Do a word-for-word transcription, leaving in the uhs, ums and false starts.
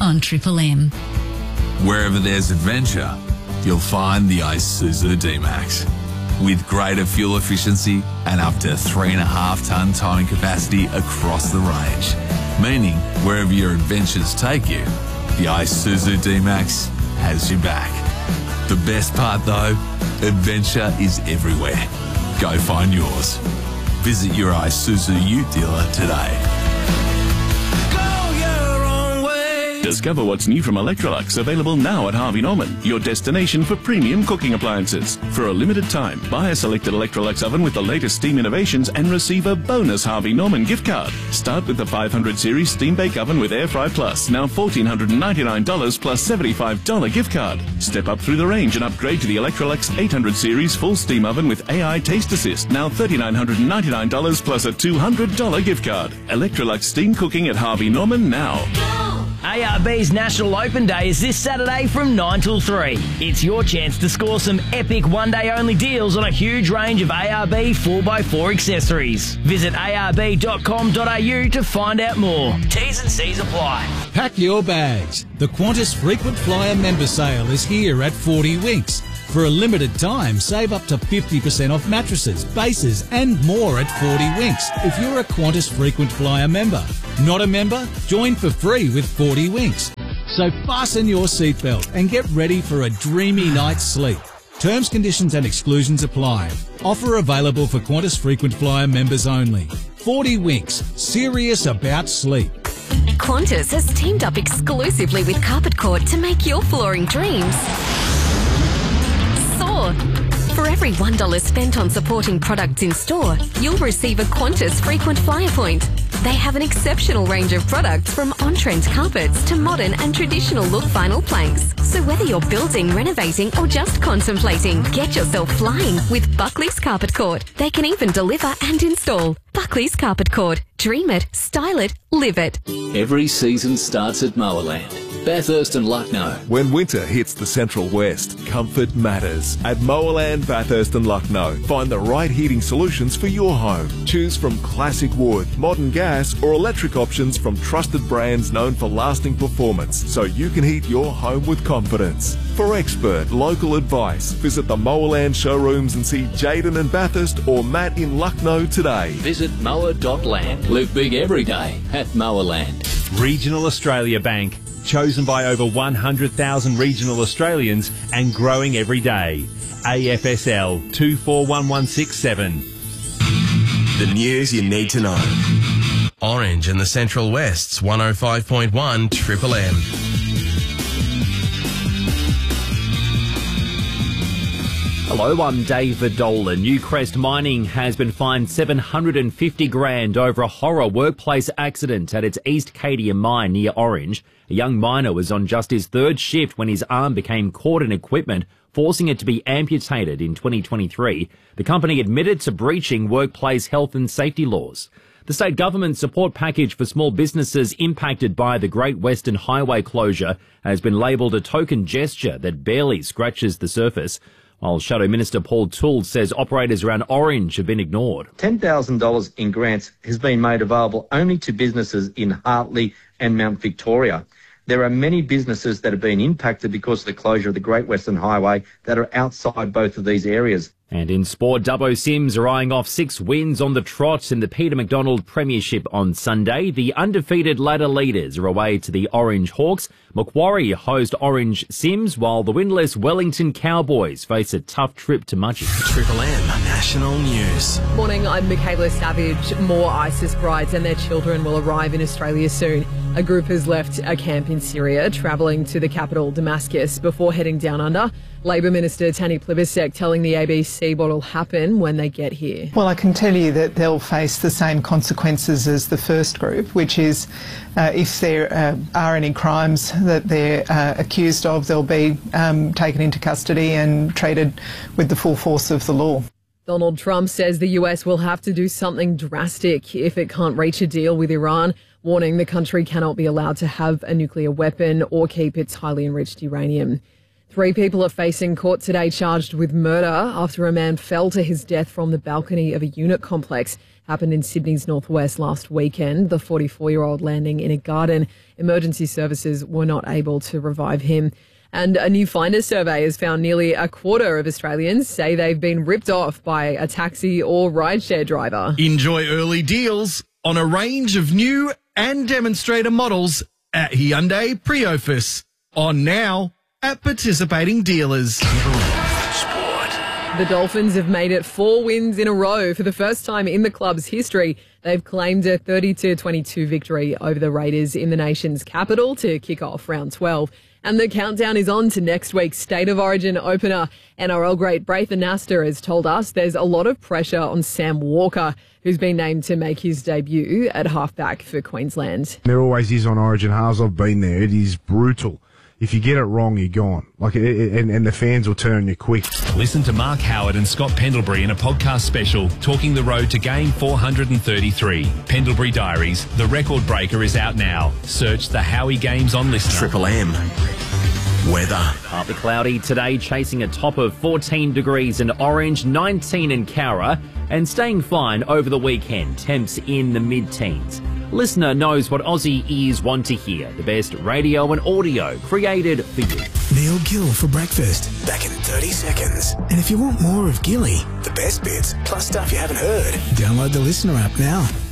on Triple M. Wherever there's adventure, you'll find the Isuzu D-Max. With greater fuel efficiency and up to three and a half tonne towing capacity across the range. Meaning, wherever your adventures take you, the Isuzu D-Max has your back. The best part though, adventure is everywhere. Go find yours. Visit your Isuzu Ute dealer today. Discover what's new from Electrolux, available now at Harvey Norman, your destination for premium cooking appliances. For a limited time, buy a selected Electrolux oven with the latest steam innovations and receive a bonus Harvey Norman gift card. Start with the five hundred series Steam Bake Oven with Air Fry Plus, now one thousand four hundred ninety-nine dollars plus seventy-five dollars gift card. Step up through the range and upgrade to the Electrolux eight hundred series Full Steam Oven with A I Taste Assist, now three thousand nine hundred ninety-nine dollars plus a two hundred dollars gift card. Electrolux Steam Cooking at Harvey Norman now. A R B's National Open Day is this Saturday from nine till three. It's your chance to score some epic one-day-only deals on a huge range of A R B four by four accessories. Visit A R B dot com dot A U to find out more. T's and C's apply. Pack your bags. The Qantas Frequent Flyer member sale is here at forty Winks. For a limited time, save up to fifty percent off mattresses, bases and more at forty Winks if you're a Qantas Frequent Flyer member. Not a member? Join for free with forty Winks. So fasten your seatbelt and get ready for a dreamy night's sleep. Terms, conditions and exclusions apply. Offer available for Qantas Frequent Flyer members only. forty Winks. Serious about sleep. Qantas has teamed up exclusively with Carpet Court to make your flooring dreams soar. For every one dollar spent on supporting products in store, you'll receive a Qantas Frequent Flyer point. They have an exceptional range of products from on-trend carpets to modern and traditional look vinyl planks. So whether you're building, renovating or just contemplating, get yourself flying with Buckley's Carpet Court. They can even deliver and install. Buckley's Carpet Court. Dream it, style it, live it. Every season starts at Mowerland. Bathurst and Lucknow. When winter hits the Central West, comfort matters. At Mowerland, Bathurst and Lucknow, find the right heating solutions for your home. Choose from classic wood, modern gas or electric options from trusted brands known for lasting performance, so you can heat your home with confidence. For expert local advice, visit the Mowerland showrooms and see Jaden in Bathurst or Matt in Lucknow today. Visit mower dot land. Live big every day at Mowerland. Regional Australia Bank. Chosen by over one hundred thousand regional Australians and growing every day. A F S L two four one one six seven. The news you need to know. Orange in the Central West's one oh five point one Triple M. Hello, I'm David Dolan. Newcrest Mining has been fined seven hundred fifty grand over a horror workplace accident at its East Cadia mine near Orange. A young miner was on just his third shift when his arm became caught in equipment, forcing it to be amputated in twenty twenty-three. The company admitted to breaching workplace health and safety laws. The state government's support package for small businesses impacted by the Great Western Highway closure has been labelled a token gesture that barely scratches the surface, while Shadow Minister Paul Toole says operators around Orange have been ignored. ten thousand dollars in grants has been made available only to businesses in Hartley and Mount Victoria. There are many businesses that have been impacted because of the closure of the Great Western Highway that are outside both of these areas. And in sport, Dubbo Sims are eyeing off six wins on the trot in the Peter McDonald Premiership on Sunday. The undefeated ladder leaders are away to the Orange Hawks. Macquarie host Orange Sims, while the winless Wellington Cowboys face a tough trip to Mudgee. Triple M National News. Morning, I'm Michaela Savage. More ISIS brides and their children will arrive in Australia soon. A group has left a camp in Syria, travelling to the capital Damascus before heading down under. Labor Minister Tani Plibersek telling the A B C what will happen when they get here. Well, I can tell you that they'll face the same consequences as the first group, which is uh, if there uh, are any crimes that they're uh, accused of, they'll be um, taken into custody and treated with the full force of the law. Donald Trump says the U S will have to do something drastic if it can't reach a deal with Iran, warning the country cannot be allowed to have a nuclear weapon or keep its highly enriched uranium. Three people are facing court today charged with murder after a man fell to his death from the balcony of a unit complex. Happened in Sydney's northwest last weekend. The forty-four-year-old landing in a garden. Emergency services were not able to revive him. And a new Finder survey has found nearly a quarter of Australians say they've been ripped off by a taxi or rideshare driver. Enjoy early deals on a range of new and demonstrator models at Hyundai Priofus. On now at participating dealers. The Dolphins have made it four wins in a row for the first time in the club's history. They've claimed a thirty to twenty-two victory over the Raiders in the nation's capital to kick off round twelve. And the countdown is on to next week's State of Origin opener. N R L great Braithen Astor has told us there's a lot of pressure on Sam Walker, who's been named to make his debut at halfback for Queensland. There always is on Origin halves. I've been there. It is brutal. If you get it wrong, you're gone. Like, and, and the fans will turn you quick. Listen to Mark Howard and Scott Pendlebury in a podcast special, Talking the Road to Game four hundred thirty-three. Pendlebury Diaries, the record breaker, is out now. Search the Howie Games on Listener. Triple M. Weather. Partly cloudy today, chasing a top of fourteen degrees in Orange, nineteen in Cowra, and staying fine over the weekend. Temps in the mid-teens. Listener knows what Aussie ears want to hear. The best radio and audio created for you. Neil Gill for breakfast. Back in thirty seconds. And if you want more of Gilly, the best bits, plus stuff you haven't heard, download the Listener app now.